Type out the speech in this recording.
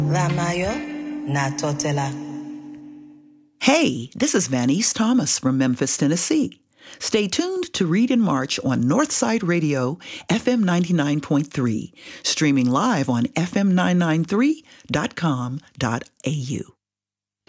Ramayo na totela. Hey, this is Vanice Thomas from Memphis, Tennessee. Stay tuned to Read in March on Northside Radio, FM 99.3, streaming live on fm993.com.au.